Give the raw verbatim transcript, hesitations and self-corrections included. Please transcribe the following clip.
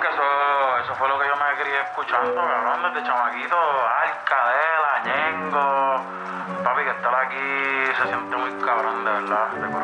que eso, eso fue lo que yo me crié escuchando, cabrón, desde chamaquito, Alcadela, Ñengo. Papi, que estar aquí se siente muy cabrón, de verdad, de corazón.